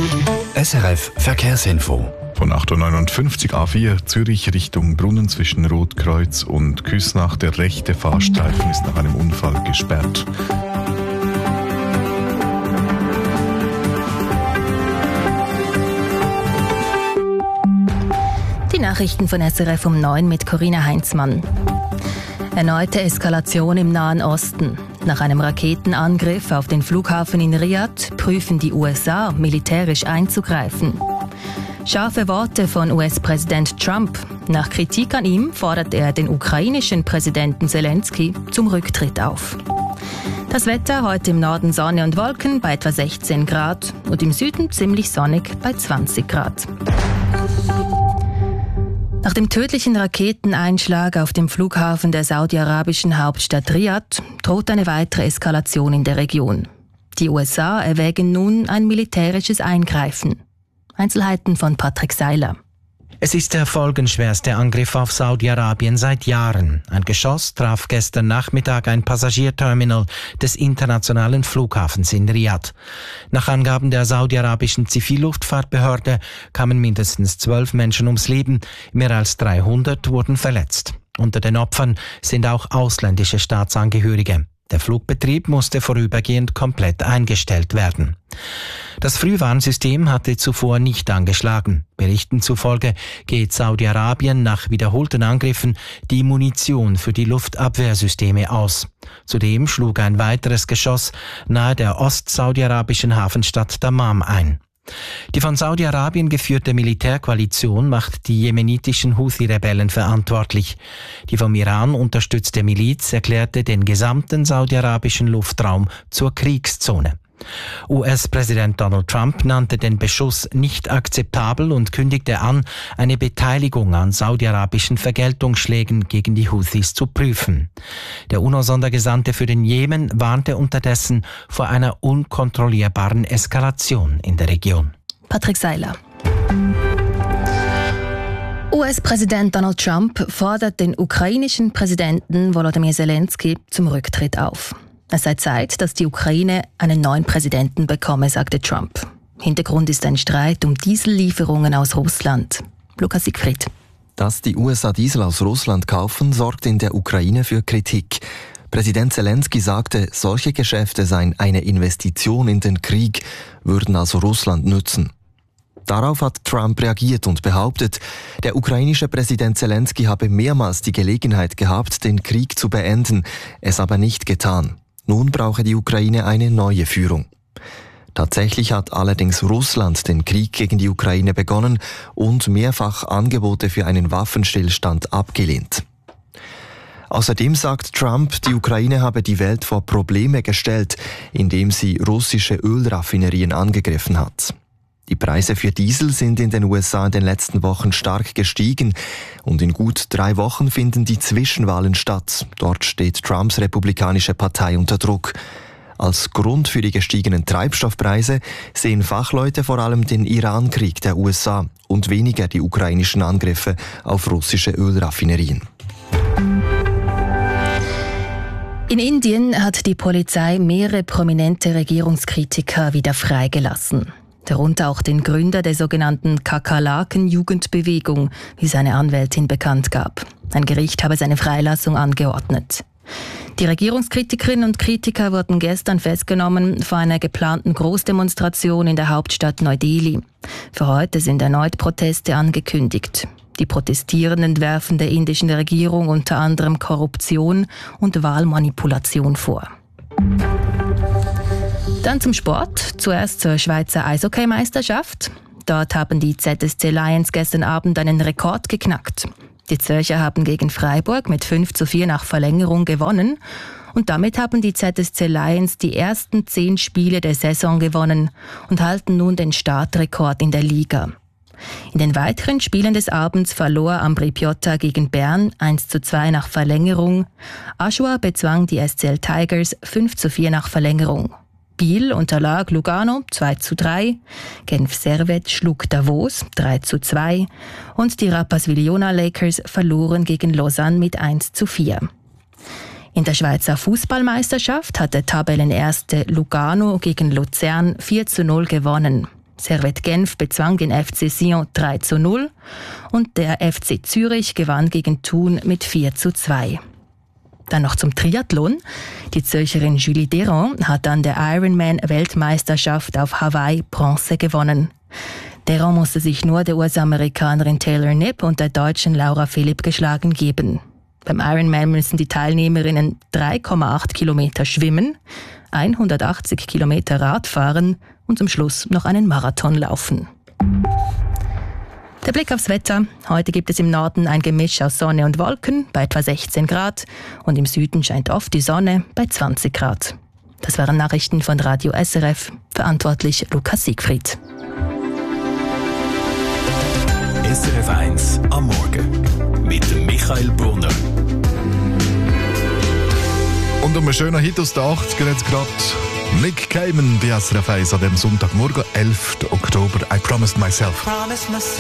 SRF Verkehrsinfo. Von 8.59 A4 Zürich Richtung Brunnen zwischen Rotkreuz und Küsnach. Der rechte Fahrstreifen ist nach einem Unfall gesperrt. Die Nachrichten von SRF um 9 mit Corinna Heinzmann. Erneute Eskalation im Nahen Osten. Nach einem Raketenangriff auf den Flughafen in Riyadh prüfen die USA, militärisch einzugreifen. Scharfe Worte von US-Präsident Trump. Nach Kritik an ihm fordert er den ukrainischen Präsidenten Zelensky zum Rücktritt auf. Das Wetter heute im Norden Sonne und Wolken bei etwa 16 Grad und im Süden ziemlich sonnig bei 20 Grad. Nach dem tödlichen Raketeneinschlag auf dem Flughafen der saudi-arabischen Hauptstadt Riyadh droht eine weitere Eskalation in der Region. Die USA erwägen nun ein militärisches Eingreifen. Einzelheiten von Patrick Seiler. Es ist der folgenschwerste Angriff auf Saudi-Arabien seit Jahren. Ein Geschoss traf gestern Nachmittag ein Passagierterminal des internationalen Flughafens in Riyadh. Nach Angaben der saudi-arabischen Zivilluftfahrtbehörde kamen mindestens 12 Menschen ums Leben, mehr als 300 wurden verletzt. Unter den Opfern sind auch ausländische Staatsangehörige. Der Flugbetrieb musste vorübergehend komplett eingestellt werden. Das Frühwarnsystem hatte zuvor nicht angeschlagen. Berichten zufolge geht Saudi-Arabien nach wiederholten Angriffen die Munition für die Luftabwehrsysteme aus. Zudem schlug ein weiteres Geschoss nahe der ostsaudi-arabischen Hafenstadt Dammam ein. Die von Saudi-Arabien geführte Militärkoalition macht die jemenitischen Houthi-Rebellen verantwortlich. Die vom Iran unterstützte Miliz erklärte den gesamten saudi-arabischen Luftraum zur Kriegszone. US-Präsident Donald Trump nannte den Beschuss nicht akzeptabel und kündigte an, eine Beteiligung an saudi-arabischen Vergeltungsschlägen gegen die Houthis zu prüfen. Der UNO-Sondergesandte für den Jemen warnte unterdessen vor einer unkontrollierbaren Eskalation in der Region. Patrick Seiler. US-Präsident Donald Trump fordert den ukrainischen Präsidenten Volodymyr Zelensky zum Rücktritt auf. Es sei Zeit, dass die Ukraine einen neuen Präsidenten bekomme, sagte Trump. Hintergrund ist ein Streit um Diesellieferungen aus Russland. Lukas Siegfried. Dass die USA Diesel aus Russland kaufen, sorgt in der Ukraine für Kritik. Präsident Zelensky sagte, solche Geschäfte seien eine Investition in den Krieg, würden also Russland nützen. Darauf hat Trump reagiert und behauptet, der ukrainische Präsident Zelensky habe mehrmals die Gelegenheit gehabt, den Krieg zu beenden, es aber nicht getan. Nun brauche die Ukraine eine neue Führung. Tatsächlich hat allerdings Russland den Krieg gegen die Ukraine begonnen und mehrfach Angebote für einen Waffenstillstand abgelehnt. Außerdem sagt Trump, die Ukraine habe die Welt vor Probleme gestellt, indem sie russische Ölraffinerien angegriffen hat. Die Preise für Diesel sind in den USA in den letzten Wochen stark gestiegen und in gut 3 Wochen finden die Zwischenwahlen statt. Dort steht Trumps republikanische Partei unter Druck. Als Grund für die gestiegenen Treibstoffpreise sehen Fachleute vor allem den Iran-Krieg der USA und weniger die ukrainischen Angriffe auf russische Ölraffinerien. In Indien hat die Polizei mehrere prominente Regierungskritiker wieder freigelassen. Darunter auch den Gründer der sogenannten Kakerlaken-Jugendbewegung, wie seine Anwältin bekannt gab. Ein Gericht habe seine Freilassung angeordnet. Die Regierungskritikerinnen und Kritiker wurden gestern festgenommen vor einer geplanten Großdemonstration in der Hauptstadt Neu-Delhi. Für heute sind erneut Proteste angekündigt. Die Protestierenden werfen der indischen Regierung unter anderem Korruption und Wahlmanipulation vor. Dann zum Sport. Zuerst zur Schweizer Eishockeymeisterschaft. Dort haben die ZSC Lions gestern Abend einen Rekord geknackt. Die Zürcher haben gegen Freiburg mit 5:4 nach Verlängerung gewonnen. Und damit haben die ZSC Lions die ersten 10 Spiele der Saison gewonnen und halten nun den Startrekord in der Liga. In den weiteren Spielen des Abends verlor Ambri Piotta gegen Bern 1:2 nach Verlängerung. Aschua bezwang die SCL Tigers 5:4 nach Verlängerung. Biel unterlag Lugano 2:3, Genf Servette schlug Davos 3:2 und die Rapperswil-Jona Lakers verloren gegen Lausanne mit 1:4. In der Schweizer Fußballmeisterschaft hat der Tabellenerste Lugano gegen Luzern 4:0 gewonnen. Servette Genf bezwang den FC Sion 3:0 und der FC Zürich gewann gegen Thun mit 4:2. Dann noch zum Triathlon. Die Zürcherin Julie Deron hat an der Ironman-Weltmeisterschaft auf Hawaii Bronze gewonnen. Deron musste sich nur der US-Amerikanerin Taylor Knipp und der Deutschen Laura Philipp geschlagen geben. Beim Ironman müssen die Teilnehmerinnen 3,8 Kilometer schwimmen, 180 Kilometer Rad fahren und zum Schluss noch einen Marathon laufen. Der Blick aufs Wetter. Heute gibt es im Norden ein Gemisch aus Sonne und Wolken bei etwa 16 Grad und im Süden scheint oft die Sonne bei 20 Grad. Das waren Nachrichten von Radio SRF. Verantwortlich Lukas Siegfried. SRF 1 am Morgen mit Michael Brunner. Und um einen schönen Hit aus den 80ern jetzt gerade Nick Cayman bei SRF 1 an dem Sonntagmorgen, 11. Oktober. I promised myself.